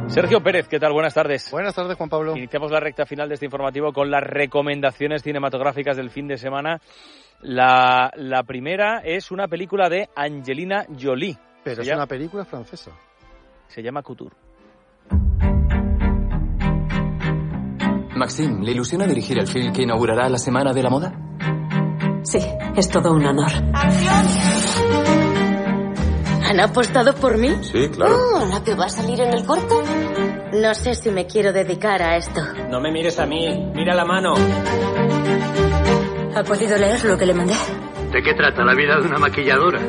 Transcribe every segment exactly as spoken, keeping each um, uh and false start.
Sergio Pérez, ¿qué tal? Buenas tardes. Buenas tardes, Juan Pablo. Iniciamos la recta final de este informativo con las recomendaciones cinematográficas del fin de semana. La, la primera es una película de Angelina Jolie. Pero se es llama, una película francesa. Se llama Couture. Maxime, ¿le ilusiona dirigir el film que inaugurará la Semana de la Moda? Sí, es todo un honor. ¡Acción! ¿Han apostado por mí? Sí, claro. Oh, ¿la que va a salir en el corto? No sé si me quiero dedicar a esto. No me mires a mí, mira la mano. ¿Ha podido leer lo que le mandé? ¿De qué trata la vida de una maquilladora?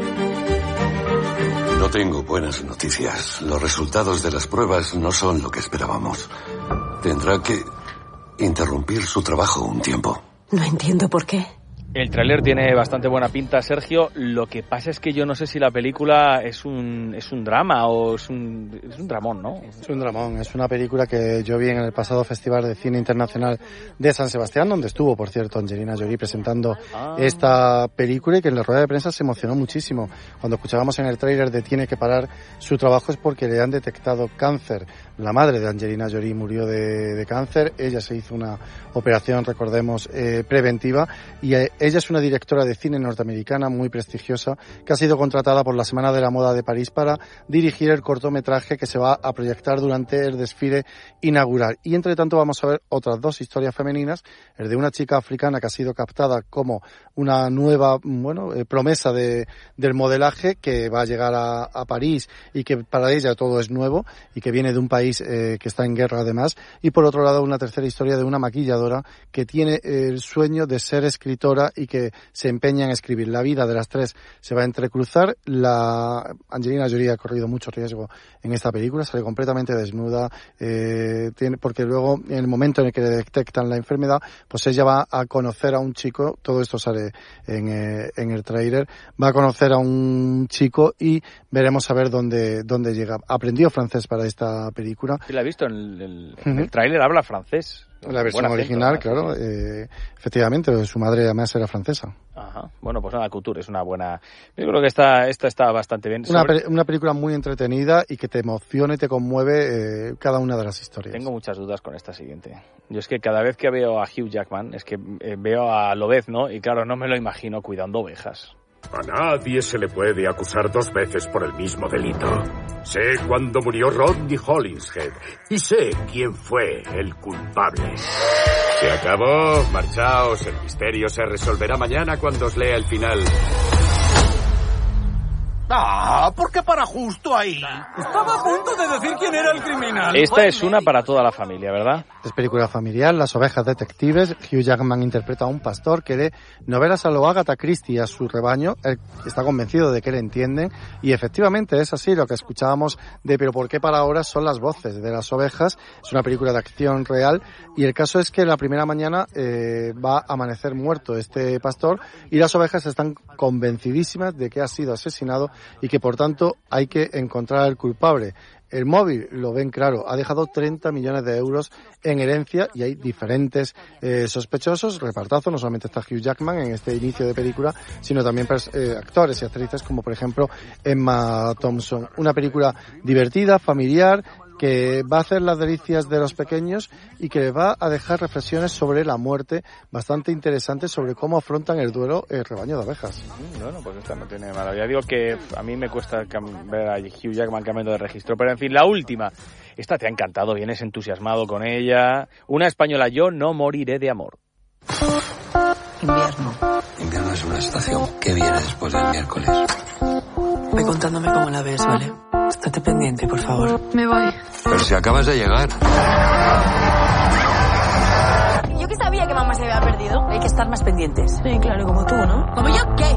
No tengo buenas noticias. Los resultados de las pruebas no son lo que esperábamos. Tendrá que interrumpir su trabajo un tiempo. No entiendo por qué. El tráiler tiene bastante buena pinta, Sergio. Lo que pasa es que yo no sé si la película es un es un drama o es un es un dramón, ¿no? Es un dramón. Es una película que yo vi en el pasado Festival de Cine Internacional de San Sebastián, donde estuvo, por cierto, Angelina Jolie presentando ah. esta película, y que en la rueda de prensa se emocionó muchísimo. Cuando escuchábamos en el tráiler de tiene que parar su trabajo es porque le han detectado cáncer. La madre de Angelina Jolie murió de, de cáncer. Ella se hizo una operación, recordemos, eh, preventiva, y eh, ella es una directora de cine norteamericana muy prestigiosa que ha sido contratada por la Semana de la Moda de París para dirigir el cortometraje que se va a proyectar durante el desfile inaugural. Y entre tanto vamos a ver otras dos historias femeninas, el de una chica africana que ha sido captada como una nueva, bueno, eh, promesa de, del modelaje, que va a llegar a, a París y que para ella todo es nuevo y que viene de un país eh, que está en guerra además. Y por otro lado una tercera historia de una maquilladora que tiene el sueño de ser escritora y que se empeña en escribir. La vida de las tres se va a entrecruzar. La Angelina Jolie ha corrido mucho riesgo en esta película, sale completamente desnuda, eh, tiene, porque luego en el momento en el que le detectan la enfermedad, pues ella va a conocer a un chico, todo esto sale en, eh, en el tráiler, va a conocer a un chico y veremos a ver dónde, dónde llega. Aprendió francés para esta película. Sí, la he visto en el, el, en el tráiler, habla francés. La versión acento, original, claro, eh, efectivamente, su madre además era francesa. Ajá. Bueno, pues nada, Couture es una buena... Yo creo que esta, esta está bastante bien. Una, Sobre... pe- una película muy entretenida y que te emociona y te conmueve eh, cada una de las historias. Tengo muchas dudas con esta siguiente. Yo es que cada vez que veo a Hugh Jackman, es que eh, veo a Lobezno y claro, no me lo imagino cuidando ovejas. A nadie se le puede acusar dos veces por el mismo delito. Sé cuándo murió Rodney Hollingshead y sé quién fue el culpable. Se acabó, marchaos, el misterio se resolverá mañana cuando os lea el final. Ah, ¿por qué para justo ahí? Estaba a punto de decir quién era el criminal. Esta es una para toda la familia, ¿verdad? Es película familiar, Las ovejas detectives. Hugh Jackman interpreta a un pastor que lee novelas a lo Agatha Christie a su rebaño. Él está convencido de que le entienden y efectivamente es así. Lo que escuchábamos de pero ¿por qué para ahora? Son las voces de las ovejas. Es una película de acción real y el caso es que la primera mañana eh, va a amanecer muerto este pastor y las ovejas están convencidísimas de que ha sido asesinado y que por tanto hay que encontrar al culpable. El móvil, lo ven claro, ha dejado treinta millones de euros en herencia y hay diferentes eh, sospechosos, repartazo, no solamente está Hugh Jackman en este inicio de película, sino también eh, actores y actrices como por ejemplo Emma Thompson. Una película divertida, familiar, que va a hacer las delicias de los pequeños y que va a dejar reflexiones sobre la muerte bastante interesantes sobre cómo afrontan el duelo el rebaño de abejas. Bueno, pues esta no tiene mala. Ya digo que a mí me cuesta ver a Hugh Jackman cambiando de registro, pero en fin, la última. Esta te ha encantado, vienes entusiasmado con ella. Una española, Yo no moriré de amor. Invierno. Invierno es una estación que viene después del miércoles. Ve contándome cómo la ves, ¿vale? Estate pendiente, por favor. Me voy. Pero si acabas de llegar. Yo que sabía que mamá se había perdido. Hay que estar más pendientes. Sí, claro, como tú, ¿no? ¿Como yo qué?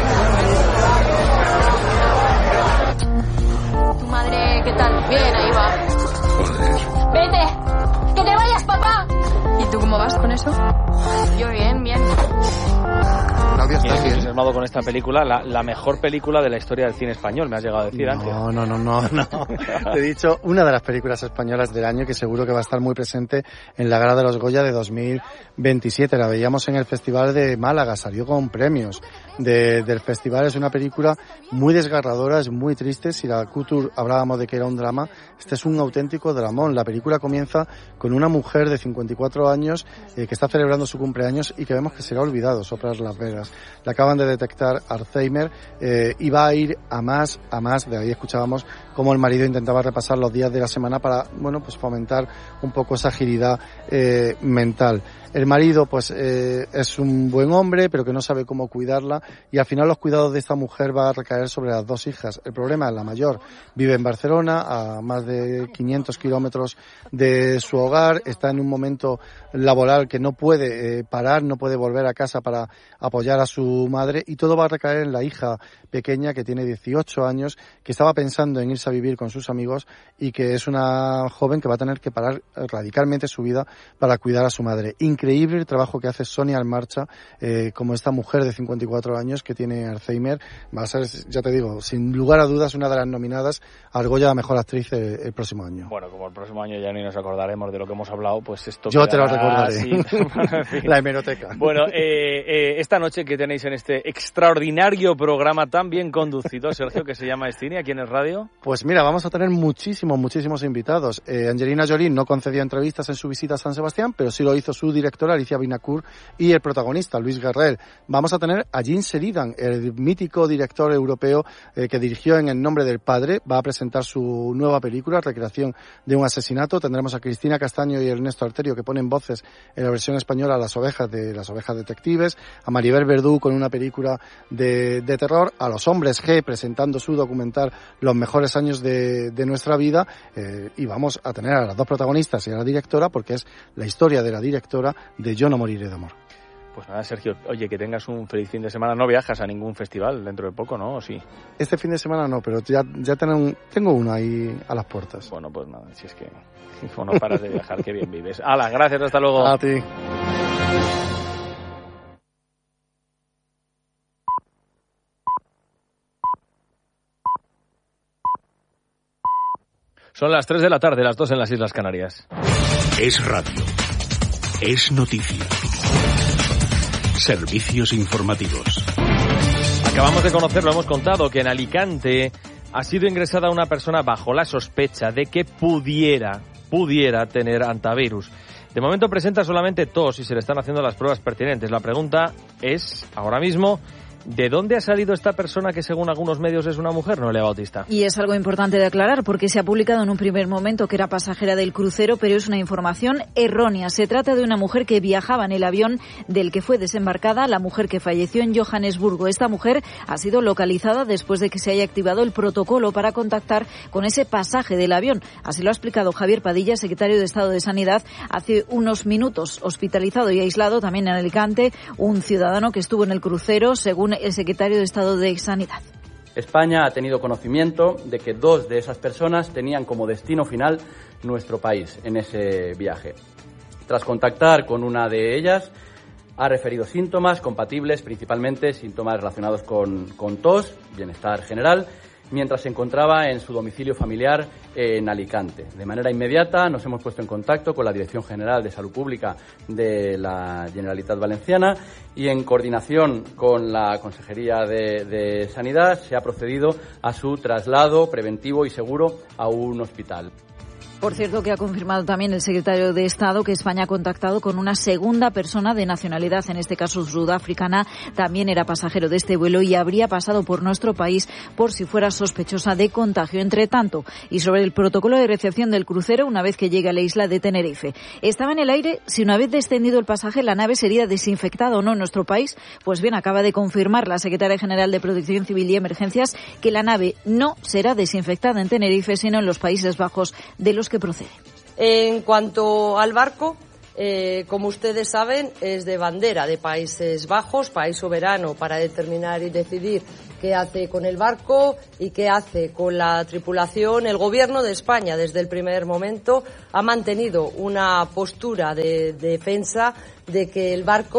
Tu madre, ¿qué tal? Bien, ahí va. Joder. ¡Vete! ¡Que te vayas, papá! ¿Y tú cómo vas con eso? Yo bien, bien. Claudia, ¿estás bien? Entusiasmado con esta película, la, la mejor película de la historia del cine español, me has llegado a decir antes. No, no, no, no, no. Te he dicho una de las películas españolas del año que seguro que va a estar muy presente en la Gala de los Goya de dos mil veintisiete. La veíamos en el Festival de Málaga, salió con premios de, del festival. Es una película muy desgarradora, es muy triste. Si la Couture hablábamos de que era un drama, este es un auténtico dramón. La película comienza con una mujer de cincuenta y cuatro años eh, que está celebrando su cumpleaños y que vemos que será olvidado, soplar Las Vegas. Le acaban de detectar Alzheimer eh, y va a ir a más, a más. De ahí escuchábamos cómo el marido intentaba repasar los días de la semana para, bueno, pues fomentar un poco esa agilidad eh, mental. El marido, pues, eh, es un buen hombre, pero que no sabe cómo cuidarla, y al final los cuidados de esta mujer van a recaer sobre las dos hijas. El problema es la mayor vive en Barcelona, a más de quinientos kilómetros de su hogar, está en un momento laboral que no puede eh, parar, no puede volver a casa para apoyar a su madre, y todo va a recaer en la hija pequeña que tiene dieciocho años, que estaba pensando en irse a vivir con sus amigos y que es una joven que va a tener que parar radicalmente su vida para cuidar a su madre. Increíble el trabajo que hace Sonia Almarcha, eh, como esta mujer de cincuenta y cuatro años que tiene Alzheimer. Va a ser, ya te digo, sin lugar a dudas, una de las nominadas al Goya a Mejor Actriz el, el próximo año. Bueno, como el próximo año ya ni nos acordaremos de lo que hemos hablado, pues esto... Yo te lo recordaré. Así, en fin. La hemeroteca. Bueno, eh, eh, esta noche que tenéis en este extraordinario programa tan bien conducido, Sergio, que se llama Escine, aquí en el radio. Pues mira, vamos a tener muchísimos, muchísimos invitados. Eh, Angelina Jolie no concedió entrevistas en su visita a San Sebastián, pero sí lo hizo su directora, Alicia Vinacourt, y el protagonista, Luis Guerrel. Vamos a tener a Jean Sheridan, el mítico director europeo eh, que dirigió En el nombre del padre. Va a presentar su nueva película, recreación de un asesinato. Tendremos a Cristina Castaño y Ernesto Arterio, que ponen voces en la versión española a las ovejas de las ovejas detectives, a Maribel Verdú con una película de, de terror, a Los Hombres G presentando su documental Los mejores años de, de nuestra vida, eh, y vamos a tener a las dos protagonistas y a la directora, porque es la historia de la directora de Yo no moriré de amor. Pues nada, Sergio, oye, que tengas un feliz fin de semana. No viajas a ningún festival dentro de poco, ¿no? ¿O sí? Este fin de semana no, pero ya, ya tengo, tengo uno ahí a las puertas. Bueno, pues nada, si es que no paras de viajar, qué bien vives. ¡Hala, gracias, hasta luego! A ti. Son las tres de la tarde, las dos en las Islas Canarias. Es radio. Es noticia. Servicios informativos. Acabamos de conocer, lo hemos contado, que en Alicante ha sido ingresada una persona bajo la sospecha de que pudiera, pudiera tener antivirus. De momento presenta solamente tos y se le están haciendo las pruebas pertinentes. La pregunta es, ahora mismo, ¿de dónde ha salido esta persona que según algunos medios es una mujer, Noelia Bautista? Y es algo importante de aclarar porque se ha publicado en un primer momento que era pasajera del crucero, pero es una información errónea. Se trata de una mujer que viajaba en el avión del que fue desembarcada, la mujer que falleció en Johannesburgo. Esta mujer ha sido localizada después de que se haya activado el protocolo para contactar con ese pasaje del avión. Así lo ha explicado Javier Padilla, secretario de Estado de Sanidad, hace unos minutos. Hospitalizado y aislado también en Alicante un ciudadano que estuvo en el crucero, según el secretario de Estado de Sanidad. España ha tenido conocimiento de que dos de esas personas tenían como destino final nuestro país en ese viaje. Tras contactar con una de ellas, ha referido síntomas compatibles, principalmente síntomas relacionados con, con tos, bienestar general, mientras se encontraba en su domicilio familiar en Alicante. De manera inmediata nos hemos puesto en contacto con la Dirección General de Salud Pública de la Generalitat Valenciana y en coordinación con la Consejería de, de Sanidad se ha procedido a su traslado preventivo y seguro a un hospital. Por cierto, que ha confirmado también el secretario de Estado que España ha contactado con una segunda persona de nacionalidad, en este caso sudafricana. También era pasajero de este vuelo y habría pasado por nuestro país por si fuera sospechosa de contagio. Entre tanto, y sobre el protocolo de recepción del crucero una vez que llegue a la isla de Tenerife. Estaba en el aire si una vez descendido el pasaje la nave sería desinfectada o no en nuestro país. Pues bien, acaba de confirmar la secretaria general de Protección Civil y Emergencias que la nave no será desinfectada en Tenerife, sino en los Países Bajos, de los que procede. En cuanto al barco, eh, como ustedes saben, es de bandera de Países Bajos, país soberano para determinar y decidir qué hace con el barco y qué hace con la tripulación. El Gobierno de España, desde el primer momento, ha mantenido una postura de, de defensa de que el barco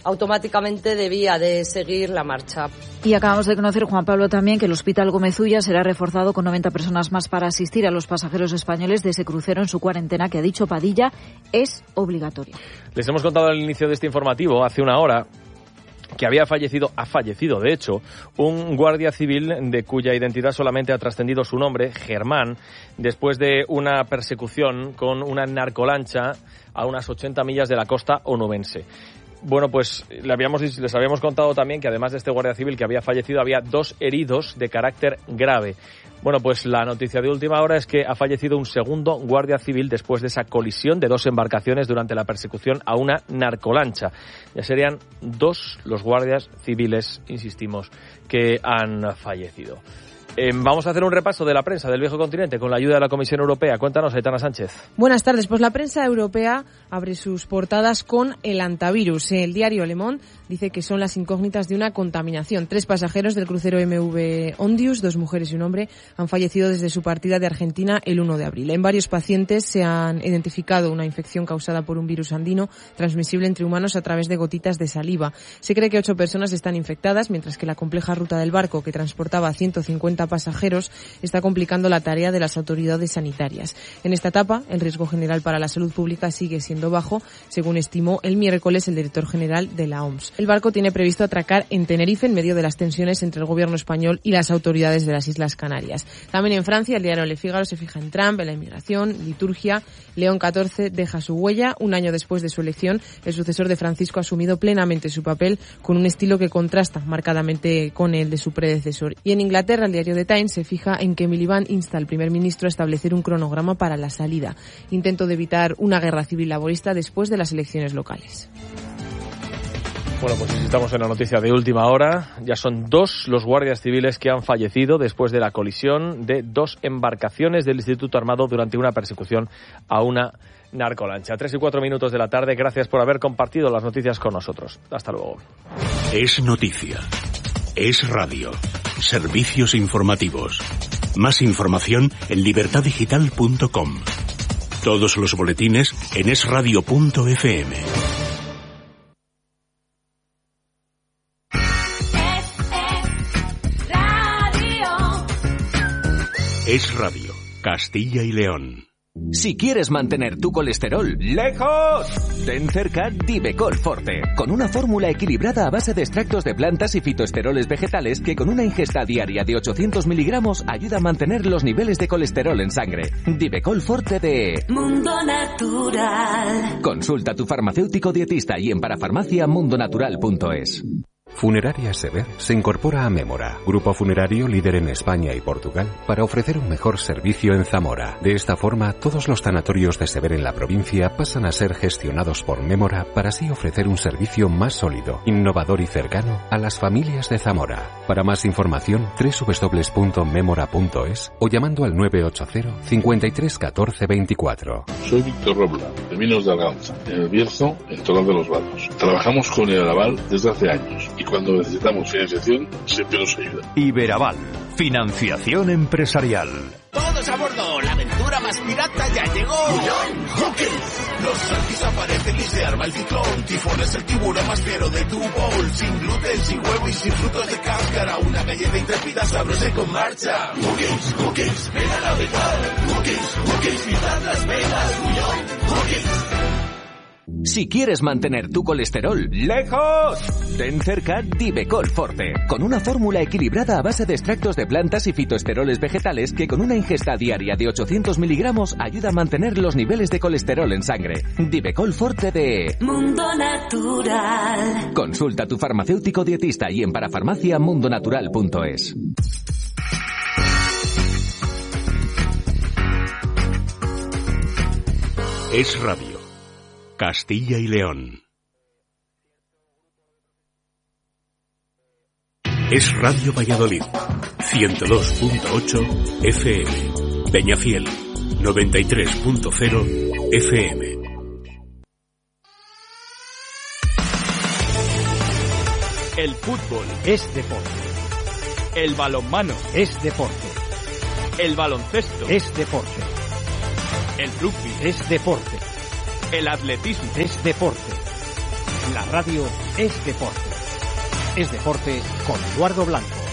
automáticamente debía de seguir la marcha. Y acabamos de conocer, Juan Pablo, también que el Hospital Gómez Ulla será reforzado con noventa personas más para asistir a los pasajeros españoles de ese crucero en su cuarentena, que ha dicho Padilla es obligatoria. Les hemos contado al inicio de este informativo, hace una hora, que había fallecido, ha fallecido de hecho, un guardia civil de cuya identidad solamente ha trascendido su nombre, Germán, después de una persecución con una narcolancha a unas ochenta millas de la costa onubense. Bueno, pues le habíamos, les habíamos contado también que además de este guardia civil que había fallecido, había dos heridos de carácter grave. Bueno, pues la noticia de última hora es que ha fallecido un segundo guardia civil después de esa colisión de dos embarcaciones durante la persecución a una narcolancha. Ya serían dos los guardias civiles, insistimos, que han fallecido. Eh, vamos a hacer un repaso de la prensa del viejo continente con la ayuda de la Comisión Europea. Cuéntanos, Aitana Sánchez. Buenas tardes. Pues la prensa europea abre sus portadas con el antivirus. El diario Le Monde dice que son las incógnitas de una contaminación. Tres pasajeros del crucero M V Ondius, dos mujeres y un hombre, han fallecido desde su partida de Argentina el uno de abril. En varios pacientes se han identificado una infección causada por un virus andino transmisible entre humanos a través de gotitas de saliva. Se cree que ocho personas están infectadas, mientras que la compleja ruta del barco, que transportaba a ciento cincuenta pasajeros, está complicando la tarea de las autoridades sanitarias. En esta etapa, el riesgo general para la salud pública sigue siendo bajo, según estimó el miércoles el director general de la O M S. El barco tiene previsto atracar en Tenerife en medio de las tensiones entre el gobierno español y las autoridades de las Islas Canarias. También en Francia, el diario Le Figaro se fija en Trump, en la inmigración, liturgia. León catorce deja su huella. Un año después de su elección, el sucesor de Francisco ha asumido plenamente su papel con un estilo que contrasta marcadamente con el de su predecesor. Y en Inglaterra, el diario The Times se fija en que Miliband insta al primer ministro a establecer un cronograma para la salida. Intento de evitar una guerra civil laborista después de las elecciones locales. Bueno, pues estamos en la noticia de última hora. Ya son dos los guardias civiles que han fallecido después de la colisión de dos embarcaciones del Instituto Armado durante una persecución a una narcolancha. Tres y cuatro minutos de la tarde. Gracias por haber compartido las noticias con nosotros. Hasta luego. Es noticia. Es radio. Servicios informativos. Más información en libertad digital punto com. Todos los boletines en es radio punto efe eme. Es Radio, Castilla y León. Si quieres mantener tu colesterol lejos, ten cerca Divecol Forte, con una fórmula equilibrada a base de extractos de plantas y fitoesteroles vegetales que con una ingesta diaria de ochocientos miligramos ayuda a mantener los niveles de colesterol en sangre. Divecol Forte de Mundo Natural. Consulta a tu farmacéutico dietista y en parafarmacia mundo natural punto es. Funeraria Sever se incorpora a Mémora, grupo funerario líder en España y Portugal, para ofrecer un mejor servicio en Zamora. De esta forma, todos los tanatorios de Sever en la provincia pasan a ser gestionados por Mémora para así ofrecer un servicio más sólido, innovador y cercano a las familias de Zamora. Para más información, doble u doble u doble u punto mémora punto es o llamando al nueve ocho cero, cincuenta y tres, catorce, veinticuatro. Soy Víctor Robla, de Minos de Arganza, en el Bierzo, en Toral de los Vados. Trabajamos con el Aval desde hace años y cuando necesitamos financiación siempre nos ayuda. Iberaval, financiación empresarial. Todos a bordo, la aventura más pirata ya llegó. Los saltis aparecen y se arma el ciclón. Tifón es el tiburón más fiero de tu bowl. Sin gluten, sin huevo y sin frutos de cáscara. Una galleta intrépida sabrosa y con marcha. Cookies, cookies, ven a navegar. Cookies, cookies, pisad las velas. Cookies. Si quieres mantener tu colesterol lejos, ten cerca Divecol Forte, con una fórmula equilibrada a base de extractos de plantas y fitoesteroles vegetales que con una ingesta diaria de ochocientos miligramos ayuda a mantener los niveles de colesterol en sangre. Divecol Forte de Mundo Natural. Consulta a tu farmacéutico dietista y en parafarmacia mundo natural punto es. Es Radio. Castilla y León. Es Radio Valladolid, ciento dos punto ocho efe eme. Peñafiel, noventa y tres punto cero efe eme. El fútbol es deporte. El balonmano es deporte. El baloncesto es deporte. El rugby es deporte. El atletismo es deporte. La radio es deporte. Es deporte con Eduardo Blanco.